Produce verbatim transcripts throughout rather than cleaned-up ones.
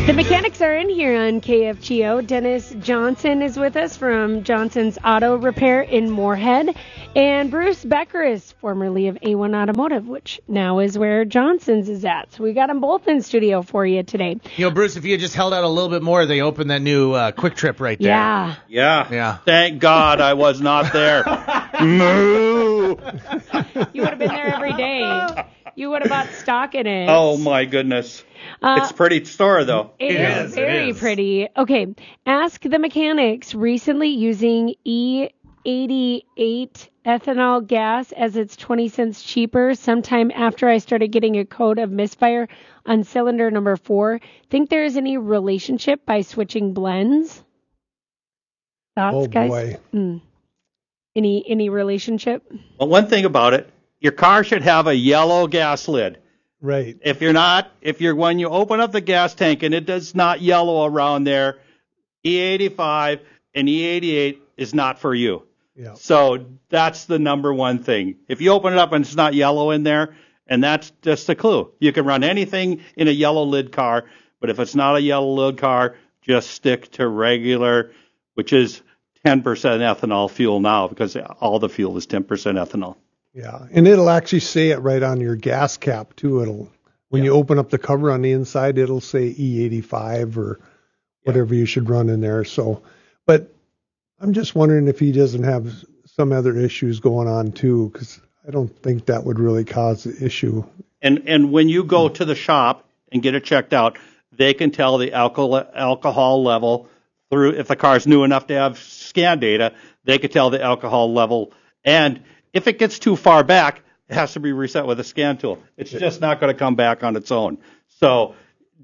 The mechanics are in here on K F G O. Dennis Johnson is with us from Johnson's Auto Repair in Moorhead. And Bruce Beckeris, formerly of A one Automotive, which now is where Johnson's is at. So we got them both in studio for you today. You know, Bruce, if you had just held out a little bit more, they opened that new uh, Quick Trip right there. Yeah. Yeah. Yeah. Thank God I was not there. Moo. You would have been there every day. You would have bought stock in it. Oh, my goodness. Uh, It's a pretty store, though. It, It is, is, very it is. pretty. Okay, ask the mechanics recently using E eighty-eight ethanol gas as it's twenty cents cheaper sometime after I started getting a code of misfire on cylinder number four. Think there is any relationship by switching blends? Thoughts, Oh, guys? boy. Mm. Any any relationship? Well, one thing about it, your car should have a yellow gas lid. Right. If you're not, if you're, when you open up the gas tank and it does not yellow around there, E eighty-five and E eighty-eight is not for you. Yeah. So that's the number one thing. If you open it up and it's not yellow in there, and that's just a clue. You can run anything in a yellow lid car, but if it's not a yellow lid car, just stick to regular, which is ten percent ethanol fuel now, because all the fuel is ten percent ethanol. Yeah. And it'll actually say it right on your gas cap, too. It'll, when Yeah. you open up the cover on the inside, it'll say E eighty-five or whatever you should run in there. So, but I'm just wondering if he doesn't have some other issues going on, too, because I don't think that would really cause the issue. And and when you go to the shop and get it checked out, they can tell the alcohol alcohol level through, if the car's new enough to have scan data, they can tell the alcohol level. And if it gets too far back, it has to be reset with a scan tool. It's just not going to come back on its own. So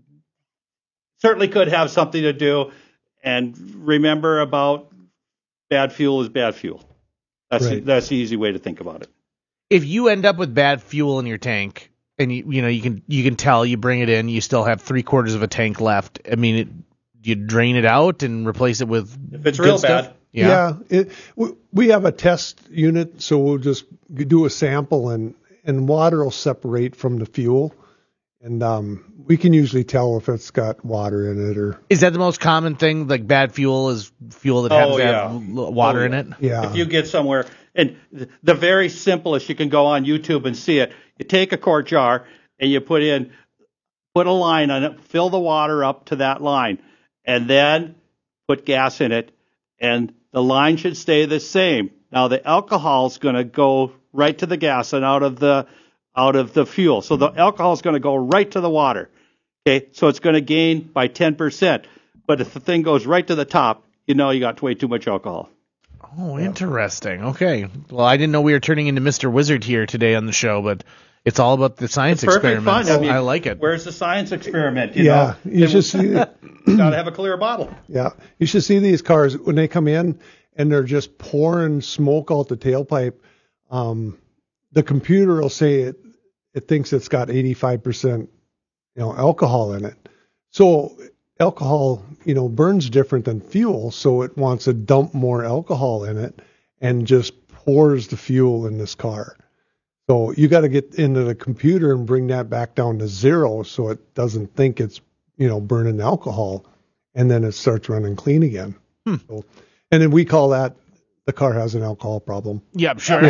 certainly could have something to do. And remember about bad fuel is bad fuel. That's Right. that's the easy way to think about it. If you end up with bad fuel in your tank, and you you know you can you can tell, you bring it in, you still have three quarters of a tank left. I mean, it, you drain it out and replace it with If it's good real stuff? bad. Yeah. Yeah, it, w- we have a test unit, so we'll just do a sample, and, and water will separate from the fuel, and um, we can usually tell if it's got water in it or. Is that the most common thing? Like bad fuel is fuel that Oh, happens to yeah. have l- water Oh, in yeah. it? Yeah. If you get somewhere, and th- the very simplest, you can go on YouTube and see it. You take a quart jar and you put in, put a line on it, fill the water up to that line, and then put gas in it, and the line should stay the same. Now the alcohol is going to go right to the gas and out of the out of the fuel. So the alcohol is going to go right to the water. Okay, so it's going to gain by ten percent. But if the thing goes right to the top, you know you got way too much alcohol. Oh, interesting. Okay. Well, I didn't know we were turning into Mister Wizard here today on the show, but it's all about the science It's perfect experiments. fun. I mean, I like it. Where's the science experiment? You Yeah, know? you should see. You got to have a clear bottle. Yeah, you should see these cars when they come in and they're just pouring smoke out the tailpipe. Um, the computer will say it it thinks it's got eighty-five percent, you know, alcohol in it. So alcohol, you know, burns different than fuel, so it wants to dump more alcohol in it and just pours the fuel in this car. So you got to get into the computer and bring that back down to zero so it doesn't think it's, you know, burning alcohol, and then it starts running clean again. Hmm. So, and then we call that the car has an alcohol problem. Yep, sure.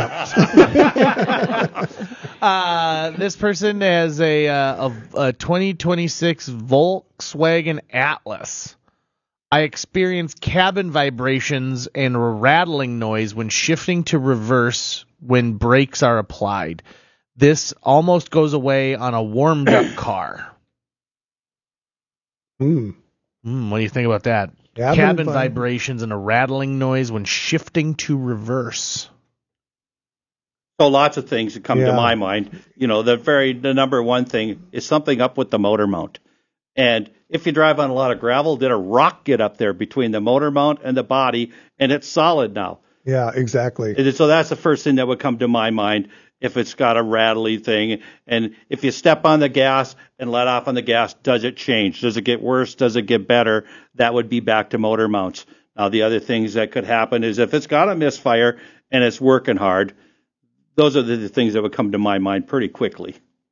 uh, this person has a, uh, a, a twenty twenty-six Volkswagen Atlas. I experience cabin vibrations and a rattling noise when shifting to reverse when brakes are applied. This almost goes away on a warmed-up car. Hmm. Mm, what do you think about that? Cabin Cabin vi- vibrations and a rattling noise when shifting to reverse. So lots of things that come Yeah. to my mind. You know, the very the number one thing is something up with the motor mount. And if you drive on a lot of gravel, did a rock get up there between the motor mount and the body, and it's solid now. Yeah, exactly. And so that's the first thing that would come to my mind if it's got a rattly thing. And if you step on the gas and let off on the gas, does it change? Does it get worse? Does it get better? That would be back to motor mounts. Now, the other things that could happen is if it's got a misfire and it's working hard, those are the things that would come to my mind pretty quickly.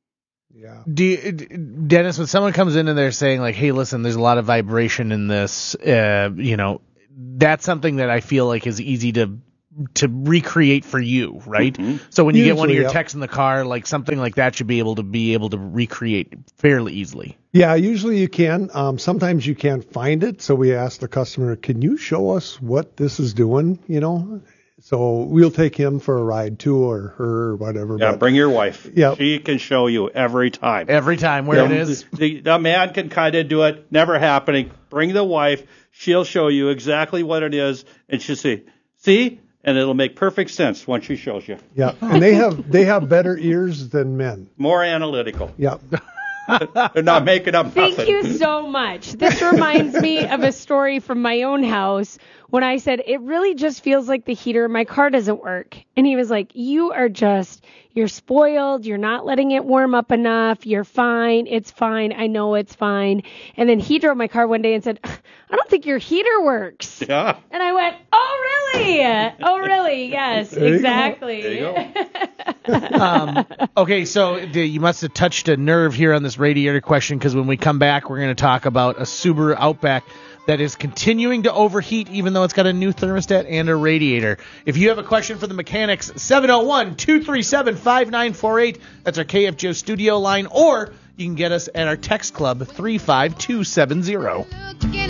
Yeah. Do you, Dennis, when someone comes in and they're saying like, "Hey, listen, there's a lot of vibration in this," uh, you know, that's something that I feel like is easy to to recreate for you, right? Mm-hmm. So when you Usually, get one of your yep. techs in the car, like something like that should be able to be able to recreate fairly easily. Yeah, usually you can. Um, sometimes you can't find it, so we ask the customer, "Can you show us what this is doing?" You know. So we'll take him for a ride too, or her, or whatever. Yeah, but, bring your wife. Yeah, she can show you every time. Every time where the, it is. The, the man can kind of do it. Never happening. Bring the wife. She'll show you exactly what it is, and she'll say, "See," and it'll make perfect sense once she shows you. Yeah, and they have they have better ears than men. More analytical. Yeah. They're not making up nothing. Thank you so much. This reminds me of a story from my own house when I said, it really just feels like the heater in my car doesn't work. And he was like, you are just, you're spoiled. You're not letting it warm up enough. You're fine. It's fine. I know it's fine. And then he drove my car one day and said, I don't think your heater works. Yeah. And I went, oh, really? Oh, really? Yes, there exactly. There you go. um, okay, so you must have touched a nerve here on this radiator question, because when we come back, we're going to talk about a Subaru Outback that is continuing to overheat even though it's got a new thermostat and a radiator. If you have a question for the mechanics, seven oh one, two three seven, five nine four eight. That's our K F J O studio line, or you can get us at our text club, three five two seven zero.